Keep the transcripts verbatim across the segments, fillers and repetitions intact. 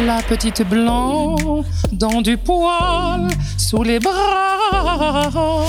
La petite blanc dans du poil sous les bras.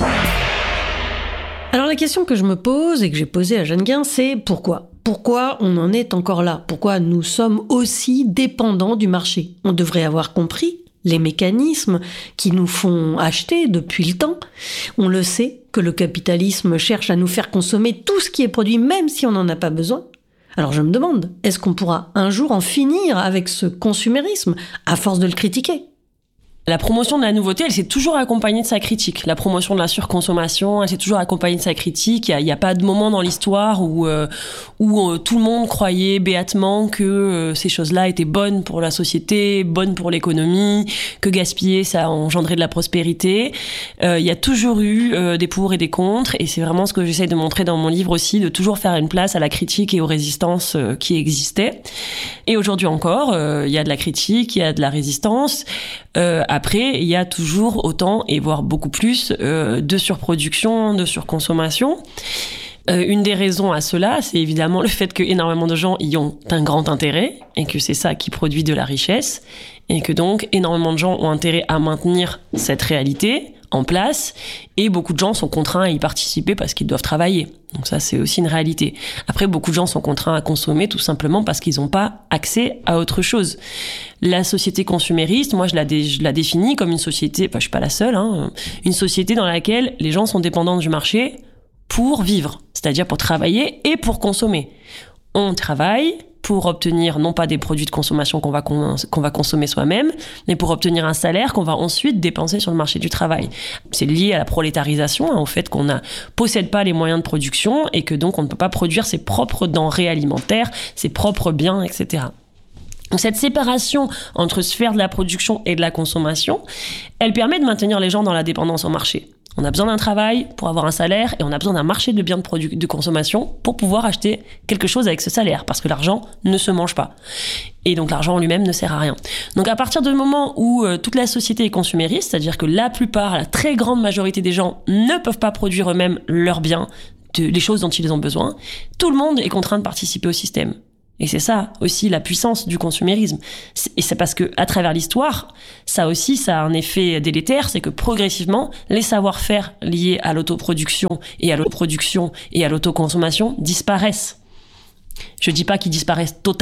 Alors la question que je me pose et que j'ai posée à Jeanne Guin, c'est pourquoi ? Pourquoi on en est encore là ? Pourquoi nous sommes aussi dépendants du marché ? On devrait avoir compris les mécanismes qui nous font acheter depuis le temps. On le sait que le capitalisme cherche à nous faire consommer tout ce qui est produit, même si on n'en a pas besoin. Alors je me demande, est-ce qu'on pourra un jour en finir avec ce consumérisme, à force de le critiquer ? La promotion de la nouveauté, elle s'est toujours accompagnée de sa critique. La promotion de la surconsommation, elle s'est toujours accompagnée de sa critique. Il n'y a, a pas de moment dans l'histoire où, euh, où euh, tout le monde croyait béatement que euh, ces choses-là étaient bonnes pour la société, bonnes pour l'économie, que gaspiller, ça engendrait de la prospérité. Euh, il y a toujours eu euh, des pour et des contre, et c'est vraiment ce que j'essaye de montrer dans mon livre aussi, de toujours faire une place à la critique et aux résistances euh, qui existaient. Et aujourd'hui encore, euh, il y a de la critique, il y a de la résistance. Euh, après, il y a toujours autant, et voire beaucoup plus, euh, de surproduction, de surconsommation. Euh, une des raisons à cela, c'est évidemment le fait que énormément de gens y ont un grand intérêt, et que c'est ça qui produit de la richesse, et que donc énormément de gens ont intérêt à maintenir cette réalité en place, et beaucoup de gens sont contraints à y participer parce qu'ils doivent travailler. Donc ça, c'est aussi une réalité. Après, beaucoup de gens sont contraints à consommer tout simplement parce qu'ils n'ont pas accès à autre chose. La société consumériste, moi, je la, dé- je la définis comme une société, enfin, je suis pas la seule, hein, une société dans laquelle les gens sont dépendants du marché pour vivre, c'est-à-dire pour travailler et pour consommer. On travaille pour obtenir non pas des produits de consommation qu'on va, con- qu'on va consommer soi-même, mais pour obtenir un salaire qu'on va ensuite dépenser sur le marché du travail. C'est lié à la prolétarisation, hein, au fait qu'on ne possède pas les moyens de production et que donc on ne peut pas produire ses propres denrées alimentaires, ses propres biens, et cetera. Donc cette séparation entre sphère de la production et de la consommation, elle permet de maintenir les gens dans la dépendance au marché. On a besoin d'un travail pour avoir un salaire et on a besoin d'un marché de biens de, produ- de consommation pour pouvoir acheter quelque chose avec ce salaire, parce que l'argent ne se mange pas. Et donc l'argent en lui-même ne sert à rien. Donc à partir du moment où euh, toute la société est consumériste, c'est-à-dire que la plupart, la très grande majorité des gens ne peuvent pas produire eux-mêmes leurs biens, de, les choses dont ils ont besoin, tout le monde est contraint de participer au système. Et c'est ça aussi la puissance du consumérisme. Et c'est parce que à travers l'histoire, ça aussi, ça a un effet délétère, c'est que progressivement, les savoir-faire liés à l'autoproduction et à l'autoproduction et à l'autoconsommation disparaissent. Je dis pas qu'ils disparaissent totalement.